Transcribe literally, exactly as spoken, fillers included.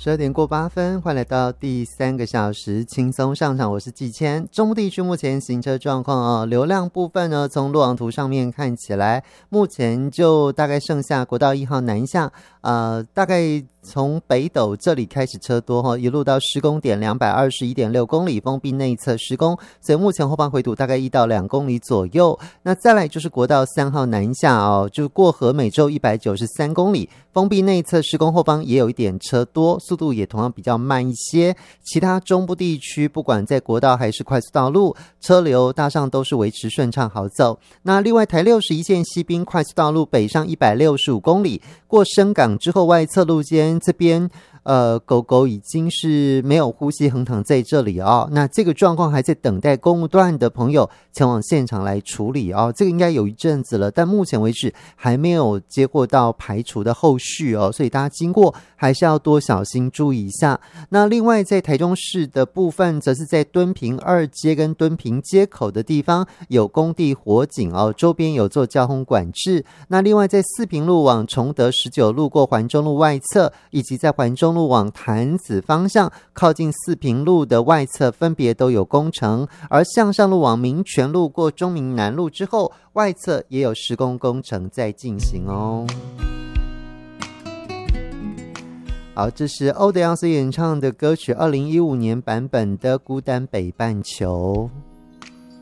十二点过八分，欢迎来到第三个小时轻松上场，我是季谦。中部地区目前行车状况哦，流量部分呢，从路网图上面看起来，目前就大概剩下国道一号南下，呃，大概从北斗这里开始车多哈，一路到施工点两百二十一点六公里，封闭内侧施工，所以目前后方回堵大概一到两公里左右。那再来就是国道三号南下哦，就过河每周一百九十三公里，封闭内侧施工后方也有一点车多，速度也同样比较慢一些。其他中部地区不管在国道还是快速道路，车流大上都是维持顺畅好走。那另外台六十一线西滨快速道路北上一百六十五公里，过深港之后外侧路肩这边呃，狗狗已经是没有呼吸横躺在这里哦，那这个状况还在等待公务段的朋友前往现场来处理哦，这个应该有一阵子了，但目前为止还没有接获到排除的后续哦，所以大家经过还是要多小心注意一下。那另外在台中市的部分，则是在敦平二街跟敦平街口的地方有工地火警哦，周边有做交通管制。那另外在四平路往崇德十九路过环中路外侧，以及在环中路往潭子方向靠近四平路的外侧分别都有工程，而向上路往民权路过中民南路之后，外侧也有施工工程在进行哦。好，这是欧德阳所演唱的歌曲二零一五年版本的《孤单北半球》。